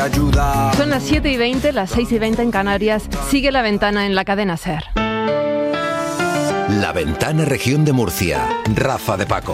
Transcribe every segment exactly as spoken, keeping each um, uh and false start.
Ayuda. Son las siete y veinte, las seis y veinte en Canarias. Sigue La Ventana en la cadena SER. La Ventana, región de Murcia. Rafa de Paco.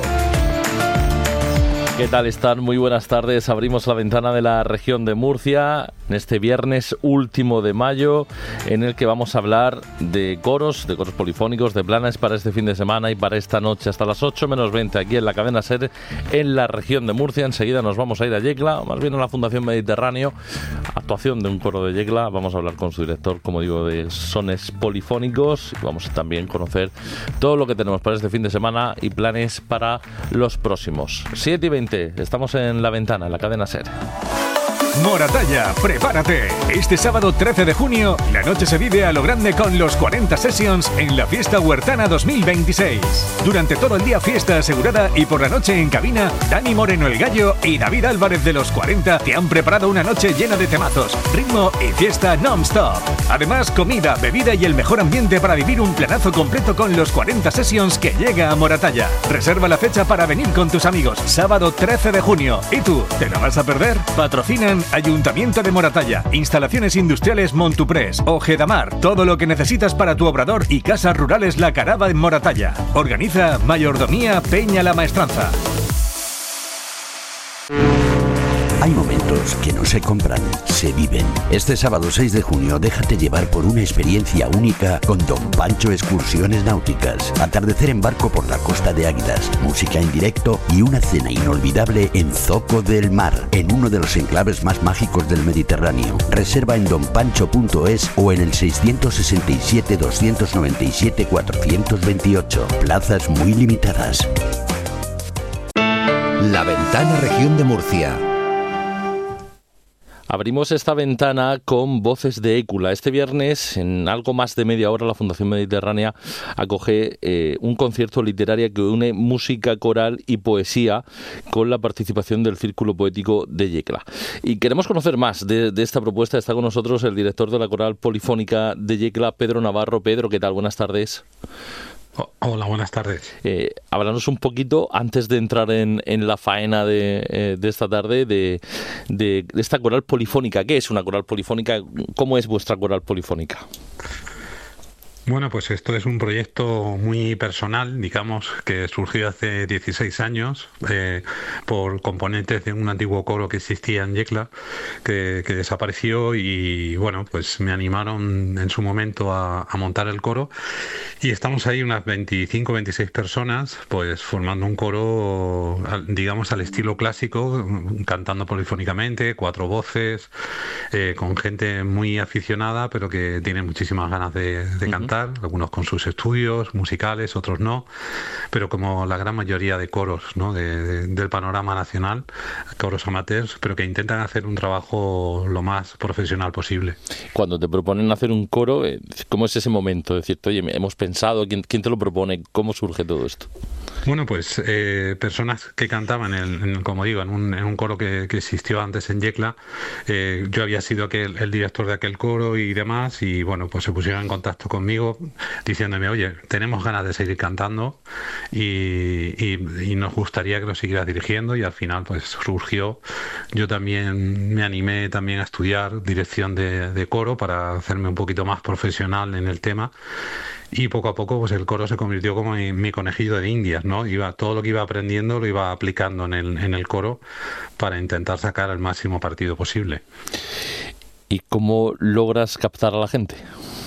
¿Qué tal están? Muy buenas tardes. Abrimos la ventana de la región de Murcia en este viernes último de mayo, en el que vamos a hablar de coros, de coros polifónicos, de planes para este fin de semana y para esta noche hasta las ocho menos veinte aquí en la cadena SER en la región de Murcia. Enseguida nos vamos a ir a Yecla, más bien a la Fundación Mediterráneo, actuación de un coro de Yecla. Vamos a hablar con su director, como digo, de sones polifónicos. Vamos a también conocer todo lo que tenemos para este fin de semana y planes para los próximos. siete y veinte. Estamos en La Ventana, en la cadena SER. Moratalla, prepárate. Este sábado trece de junio, la noche se vive a lo grande con los cuarenta Sessions en la Fiesta Huertana dos mil veintiséis. Durante todo el día fiesta asegurada y por la noche en cabina, Dani Moreno el Gallo y David Álvarez de los cuarenta te han preparado una noche llena de temazos, ritmo y fiesta non-stop. Además, comida, bebida y el mejor ambiente para vivir un planazo completo con los cuarenta Sessions que llega a Moratalla. Reserva la fecha para venir con tus amigos, sábado trece de junio. ¿Y tú, te la vas a perder? Patrocinan Ayuntamiento de Moratalla, Instalaciones Industriales Montuprés, Ojedamar, todo lo que necesitas para tu obrador y casas rurales La Carava en Moratalla. Organiza Mayordomía Peña La Maestranza. Hay momentos que no se compran, se viven. Este sábado seis de junio déjate llevar por una experiencia única con Don Pancho Excursiones Náuticas. Atardecer en barco por la costa de Águilas, música en directo y una cena inolvidable en Zoco del Mar, en uno de los enclaves más mágicos del Mediterráneo. Reserva en don pancho punto es o en el seiscientos sesenta y siete, doscientos noventa y siete, cuatrocientos veintiocho. Plazas muy limitadas. La Ventana, región de Murcia. Abrimos esta ventana con Voces de Écula. Este viernes, en algo más de media hora, la Fundación Mediterránea acoge eh, un concierto literario que une música coral y poesía con la participación del Círculo Poético de Yecla. Y queremos conocer más de, de esta propuesta. Está con nosotros el director de la Coral Polifónica de Yecla, Pedro Navarro. Pedro, ¿qué tal? Buenas tardes. Hola, buenas tardes. Eh, háblanos un poquito, antes de entrar en, en la faena de, eh, de esta tarde, de, de, de esta coral polifónica. ¿Qué es una coral polifónica? ¿Cómo es vuestra coral polifónica? Bueno, pues esto es un proyecto muy personal, digamos, que surgió hace dieciséis años eh, por componentes de un antiguo coro que existía en Yecla, que, que desapareció y, bueno, pues me animaron en su momento a, a montar el coro y estamos ahí unas veinticinco, veintiséis personas, pues formando un coro, digamos, al estilo clásico, cantando polifónicamente, cuatro voces, eh, con gente muy aficionada, pero que tiene muchísimas ganas de, de cantar. Algunos con sus estudios musicales, otros no, pero como la gran mayoría de coros, ¿no? de, de, del panorama nacional, coros amateurs, pero que intentan hacer un trabajo lo más profesional posible. Cuando te proponen hacer un coro, ¿cómo es ese momento? Es decir, oye, hemos pensado, ¿quién, quién te lo propone? ¿Cómo surge todo esto? Bueno, pues eh, personas que cantaban, en, en, como digo, en un, en un coro que, que existió antes en Yecla. Eh, yo había sido aquel, el director de aquel coro y demás, y bueno, pues se pusieron en contacto conmigo diciéndome, oye, tenemos ganas de seguir cantando y, y, y nos gustaría que lo siguieras dirigiendo, y al final pues surgió. Yo también me animé también a estudiar dirección de, de coro para hacerme un poquito más profesional en el tema. Y poco a poco pues el coro se convirtió como en mi conejillo de indias, ¿no? Iba, todo lo que iba aprendiendo lo iba aplicando en el, en el coro para intentar sacar el máximo partido posible. ¿Y cómo logras captar a la gente?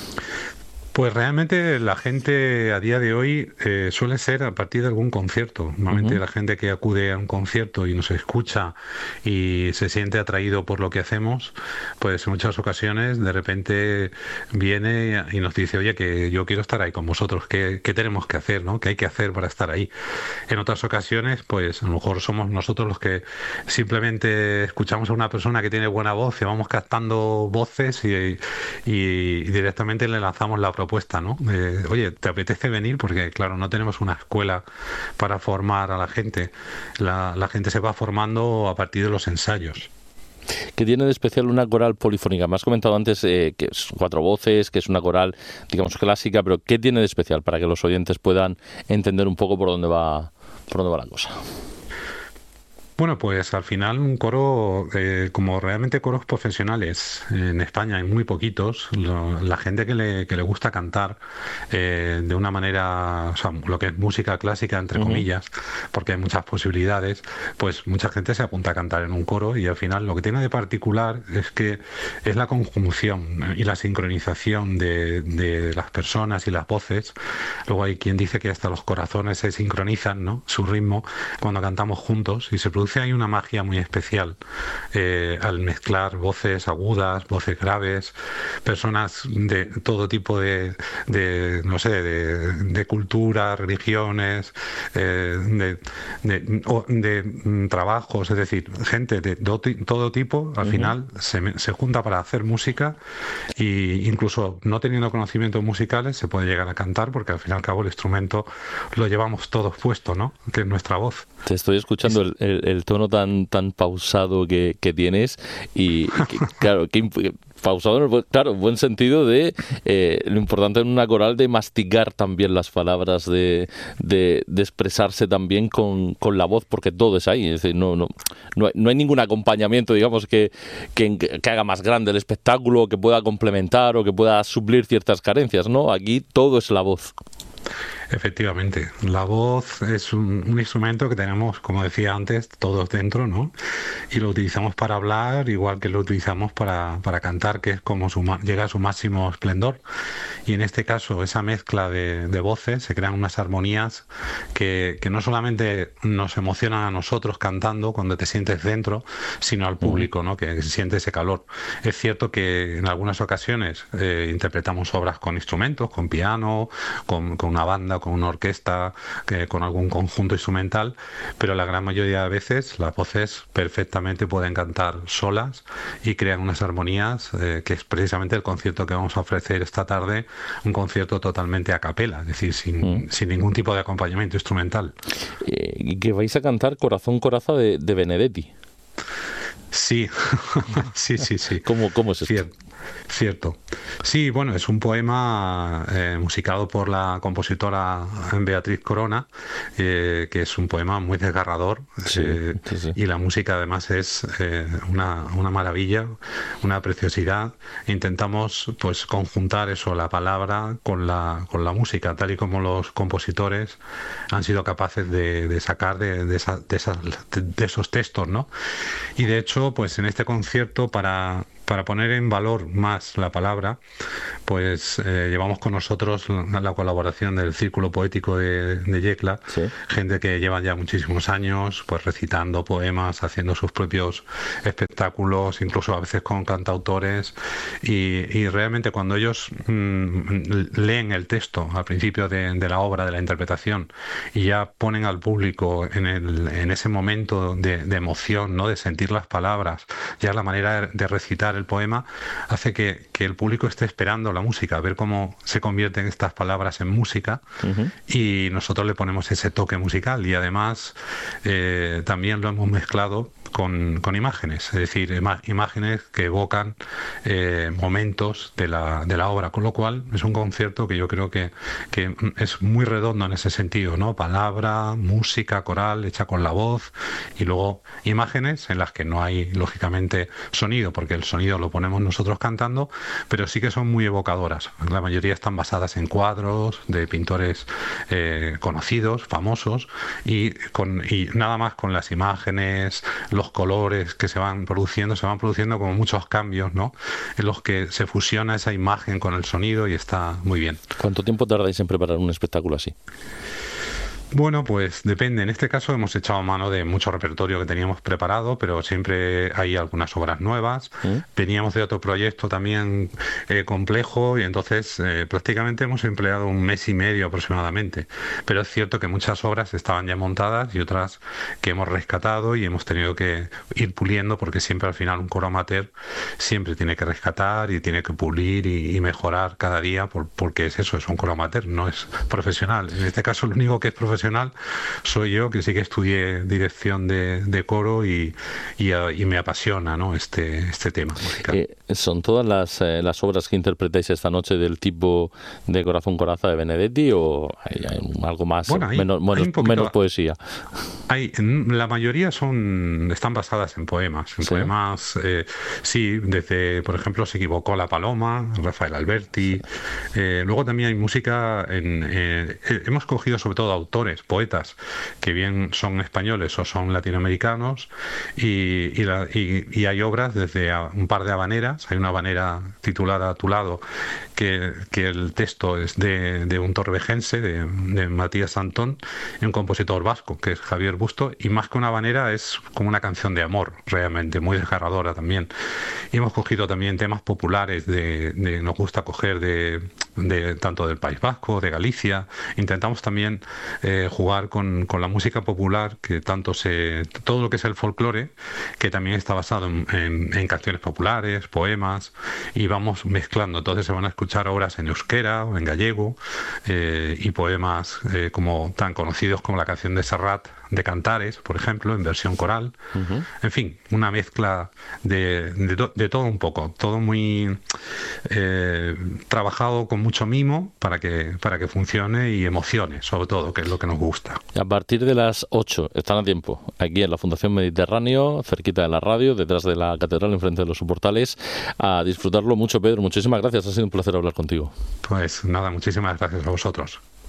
Pues realmente la gente a día de hoy eh, suele ser a partir de algún concierto. Normalmente uh-huh. la gente que acude a un concierto y nos escucha y se siente atraído por lo que hacemos, pues en muchas ocasiones de repente viene y nos dice, oye, que yo quiero estar ahí con vosotros, ¿qué, qué tenemos que hacer, ¿no? ¿Qué hay que hacer para estar ahí? En otras ocasiones, pues a lo mejor somos nosotros los que simplemente escuchamos a una persona que tiene buena voz y vamos captando voces y, y, y directamente le lanzamos la propuesta, ¿no? Eh, oye, ¿te apetece venir? Porque claro, no tenemos una escuela para formar a la gente. La, la gente se va formando a partir de los ensayos. ¿Qué tiene de especial una coral polifónica? Me has comentado antes eh, que es cuatro voces, que es una coral, digamos, clásica, pero ¿qué tiene de especial para que los oyentes puedan entender un poco por dónde va, por dónde va la cosa? Bueno, pues al final un coro, eh, como realmente coros profesionales en España hay muy poquitos, lo, la gente que le, que le gusta cantar eh, de una manera, o sea, lo que es música clásica, entre uh-huh. comillas, porque hay muchas posibilidades, pues mucha gente se apunta a cantar en un coro y al final lo que tiene de particular es que es la conjunción y la sincronización de, de las personas y las voces. Luego hay quien dice que hasta los corazones se sincronizan, ¿no? Su ritmo cuando cantamos juntos y se produce ahí una magia muy especial eh, al mezclar voces agudas, voces graves, personas de todo tipo de, de no sé, de, de culturas, religiones, eh, de, de, de, de trabajos, es decir, gente de do, todo tipo, al uh-huh. final se, se junta para hacer música e incluso no teniendo conocimientos musicales se puede llegar a cantar porque al fin y al cabo el instrumento lo llevamos todos puesto, ¿no? Que es nuestra voz. Te estoy escuchando el, el, el tono tan tan pausado que, que tienes y, y que, claro, que pausado, claro, buen sentido de eh, lo importante en una coral de masticar también las palabras, de, de, de expresarse también con, con la voz, porque todo es ahí, es decir, no, no, no, hay, no hay ningún acompañamiento, digamos, que, que, que haga más grande el espectáculo, que pueda complementar o que pueda suplir ciertas carencias, ¿no? Aquí todo es la voz. Efectivamente, la voz es un, un instrumento que tenemos, como decía antes, todos dentro, ¿no? Y lo utilizamos para hablar, igual que lo utilizamos para, para cantar, que es como su, llega a su máximo esplendor. Y en este caso, esa mezcla de, de voces, se crean unas armonías que, que no solamente nos emocionan a nosotros cantando cuando te sientes dentro, sino al público, ¿no? Que siente ese calor. Es cierto que en algunas ocasiones eh, interpretamos obras con instrumentos, con piano, con, con una banda, con una orquesta, eh, con algún conjunto instrumental, pero la gran mayoría de veces las voces perfectamente pueden cantar solas y crean unas armonías, eh, que es precisamente el concierto que vamos a ofrecer esta tarde, un concierto totalmente a capela, es decir, sin, mm. sin ningún tipo de acompañamiento instrumental. Eh, que vais a cantar Corazón Coraza de, de Benedetti. Sí, sí, sí, sí. ¿Cómo, cómo es esto? Cierto. Cierto. Sí, bueno, es un poema eh, musicado por la compositora Beatriz Corona, eh, que es un poema muy desgarrador, sí, eh, sí, sí. y la música además es eh, una, una maravilla, una preciosidad. Intentamos pues conjuntar eso, la palabra con la, con la música, tal y como los compositores han sido capaces de, de sacar de, de, esa, de, esas, de, de esos textos, ¿no? Y de hecho, pues en este concierto, para Para poner en valor más la palabra, pues eh, llevamos con nosotros la, la colaboración del Círculo Poético de, de Yecla, sí. Gente que lleva ya muchísimos años pues recitando poemas, haciendo sus propios espectáculos, incluso a veces con cantautores, y, y realmente cuando ellos mmm, leen el texto al principio de, de la obra, de la interpretación, y ya ponen al público en, el, en ese momento de, de emoción, ¿no? De sentir las palabras, ya la manera de, de recitar el poema hace que, que el público esté esperando la música, ver cómo se convierten estas palabras en música, uh-huh. y nosotros le ponemos ese toque musical y además eh, también lo hemos mezclado con, con imágenes, es decir, ima- imágenes que evocan eh, momentos de la, de la obra, con lo cual es un concierto que yo creo que, que es muy redondo en ese sentido, ¿no? Palabra, música coral hecha con la voz y luego imágenes en las que no hay lógicamente sonido, porque el sonido lo ponemos nosotros cantando, pero sí que son muy evocadoras. La mayoría están basadas en cuadros de pintores eh, conocidos, famosos, y, con, y nada más con las imágenes, los colores que se van produciendo, se van produciendo como muchos cambios, ¿no? En los que se fusiona esa imagen con el sonido y está muy bien. ¿Cuánto tiempo tardáis en preparar un espectáculo así? Bueno, pues depende. En este caso hemos echado mano de mucho repertorio que teníamos preparado, pero siempre hay algunas obras nuevas. ¿Mm? Veníamos de otro proyecto también eh, complejo y entonces eh, prácticamente hemos empleado un mes y medio aproximadamente. Pero es cierto que muchas obras estaban ya montadas y otras que hemos rescatado y hemos tenido que ir puliendo, porque siempre al final un coro amateur siempre tiene que rescatar y tiene que pulir y, y mejorar cada día, por, porque es eso, es un coro amateur, no es profesional. En este caso lo único que es profesional profesional soy yo, que sí que estudié dirección de, de coro y, y, y me apasiona, ¿no?, este, este tema musical. Eh, ¿Son todas las, eh, las obras que interpretáis esta noche del tipo de Corazón Coraza de Benedetti o hay, hay algo más, bueno, hay, menos, menos, hay poquito, menos poesía? Hay, la mayoría son están basadas en poemas, en ¿Sí? poemas, eh, sí, desde, por ejemplo, Se equivocó la paloma, Rafael Alberti. Sí. Eh, luego también hay música, en, eh, hemos cogido sobre todo autores, poetas, que bien son españoles o son latinoamericanos, y, y, la, y, y hay obras desde un par de habaneras. Hay una habanera titulada A tu lado, que, que el texto es de, de un torvejense, de, de Matías Antón, y un compositor vasco, que es Javier Busto, y más que una habanera es como una canción de amor, realmente, muy desgarradora también. Y hemos cogido también temas populares, de, de nos gusta coger de, de tanto del País Vasco, de Galicia. Intentamos también eh, jugar con, con la música popular, que tanto se... todo lo que es el folclore, que también está basado en, en, en canciones populares, poemas, y vamos mezclando. Entonces se van a escuchar obras en euskera o en gallego, eh, y poemas eh, como tan conocidos como la canción de Serrat, de Cantares, por ejemplo, en versión coral. Uh-huh. En fin, una mezcla de, de, to- de todo un poco, todo muy eh, trabajado con mucho mimo para que, para que funcione y emocione, sobre todo, que es lo que nos gusta. A partir de las ocho, están a tiempo, aquí en la Fundación Mediterráneo, cerquita de la radio, detrás de la catedral, enfrente de los soportales, a disfrutarlo mucho, Pedro. Muchísimas gracias, ha sido un placer hablar contigo. Pues nada, muchísimas gracias a vosotros.